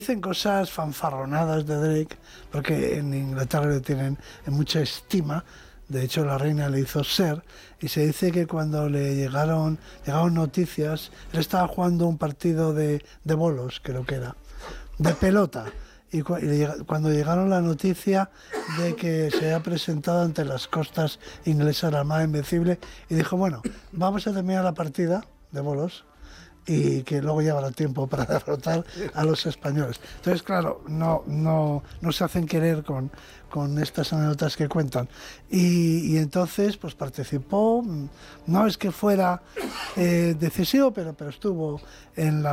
Dicen cosas fanfarronadas de Drake, porque en Inglaterra le tienen en mucha estima. De hecho, la reina le hizo ser, y se dice que cuando le llegaron noticias, él estaba jugando un partido de bolos, creo que era, de pelota, y cuando llegaron la noticia de que se había presentado ante las costas inglesas la Armada Invencible, y dijo, bueno, vamos a terminar la partida de bolos, y que luego llevará tiempo para derrotar a los españoles. Entonces, claro, no se hacen querer con estas anécdotas que cuentan. Y entonces, pues participó, no es que fuera decisivo, pero estuvo en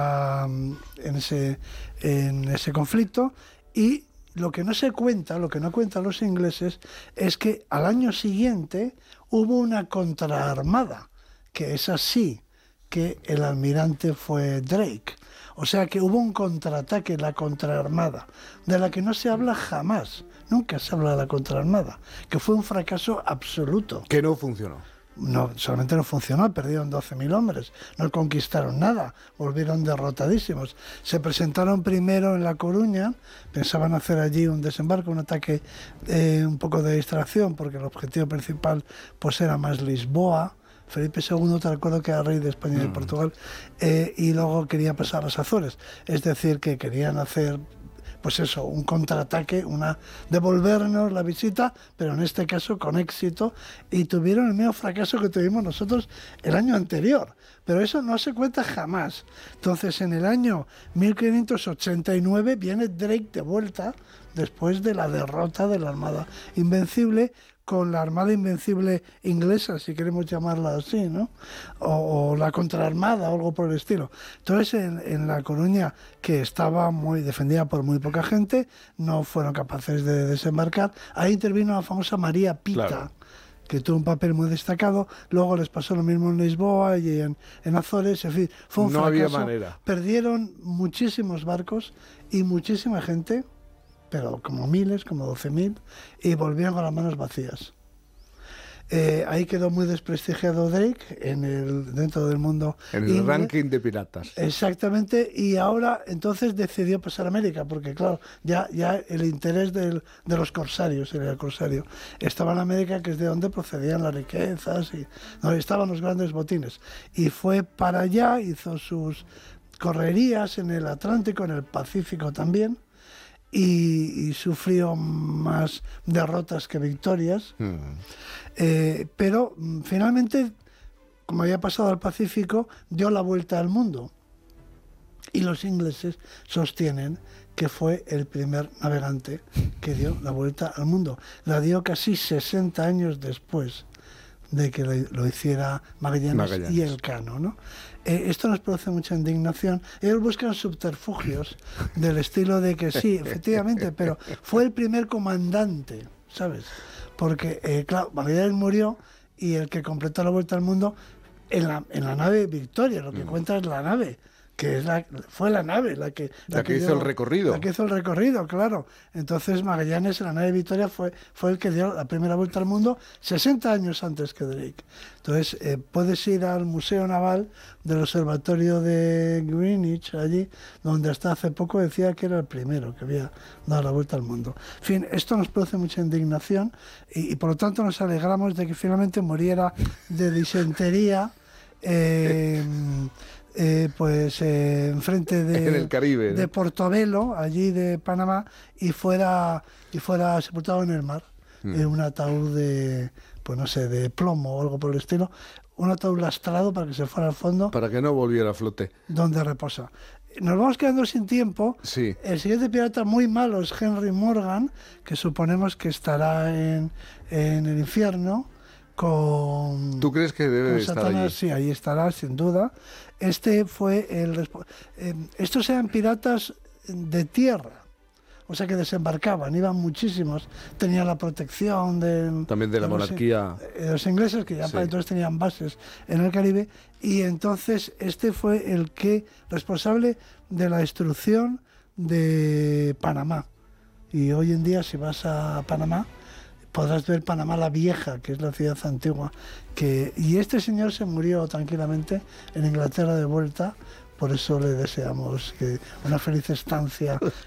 ese conflicto. Y lo que no cuentan los ingleses, es que al año siguiente hubo una contraarmada, que es así, que el almirante fue Drake. O sea que hubo un contraataque, la contraarmada, de la que no se habla jamás. Nunca se habla de la contraarmada, que fue un fracaso absoluto. Que no funcionó. No, solamente no funcionó, perdieron 12.000 hombres, no conquistaron nada, volvieron derrotadísimos. Se presentaron primero en La Coruña, pensaban hacer allí un desembarco, un ataque, un poco de distracción, porque el objetivo principal pues era más Lisboa. Felipe II, te recuerdo que era rey de España y de Portugal, y luego quería pasar a las Azores. Es decir, que querían hacer, pues eso, un contraataque, devolvernos la visita, pero en este caso con éxito, y tuvieron el mismo fracaso que tuvimos nosotros el año anterior. Pero eso no se cuenta jamás. Entonces, en el año 1589 viene Drake de vuelta, después de la derrota de la Armada Invencible, con la Armada Invencible inglesa, si queremos llamarla así, ¿no? O la contraarmada o algo por el estilo. Entonces, en La Coruña, que estaba muy defendida por muy poca gente, no fueron capaces de desembarcar. Ahí intervino la famosa María Pita, claro, que tuvo un papel muy destacado. Luego les pasó lo mismo en Lisboa y en Azores. En fin, fue un fracaso. No había manera. Perdieron muchísimos barcos y muchísima gente, pero como miles, como 12.000, y volvieron con las manos vacías. Ahí quedó muy desprestigiado Drake dentro del mundo. En el ranking de piratas. Exactamente, y ahora entonces decidió pasar a América, porque claro, ya el interés de los corsarios, el corsario, estaba en América, que es de donde procedían las riquezas, y donde estaban los grandes botines. Y fue para allá, hizo sus correrías en el Atlántico, en el Pacífico también, y sufrió más derrotas que victorias, pero finalmente, como había pasado al Pacífico, dio la vuelta al mundo, y los ingleses sostienen que fue el primer navegante que dio la vuelta al mundo. La dio casi 60 años después de que lo hiciera Magallanes y Elcano, ¿no? Esto nos produce mucha indignación. Ellos buscan subterfugios del estilo de que sí, efectivamente, pero fue el primer comandante, ¿sabes? Porque, claro, Magallanes murió y el que completó la vuelta al mundo en la nave Victoria, lo que cuenta es la nave, que fue la nave la que hizo el recorrido. La que hizo el recorrido, claro. Entonces Magallanes en la nave Victoria fue el que dio la primera vuelta al mundo 60 años antes que Drake. Entonces puedes ir al Museo Naval del Observatorio de Greenwich, allí, donde hasta hace poco decía que era el primero que había dado la vuelta al mundo. En fin, esto nos produce mucha indignación y por lo tanto nos alegramos de que finalmente muriera de disentería, enfrente en el Caribe, de Portobelo, allí de Panamá, y fuera sepultado en el mar, en un ataúd de plomo o algo por el estilo, un ataúd lastrado para que se fuera al fondo, para que no volviera a flote, donde reposa. Nos vamos quedando sin tiempo. Sí. El siguiente pirata muy malo es Henry Morgan, que suponemos que estará en el infierno con... ¿Tú crees que debe estar allí? Sí, ahí estará, sin duda. Estos eran piratas de tierra, o sea que desembarcaban, iban muchísimos, tenían la protección también de la monarquía. Los ingleses, que ya para entonces tenían bases en el Caribe, y entonces este fue el responsable de la destrucción de Panamá. Y hoy en día, si vas a Panamá, podrás ver Panamá la Vieja, que es la ciudad antigua. Y este señor se murió tranquilamente en Inglaterra de vuelta, Por eso le deseamos que una feliz estancia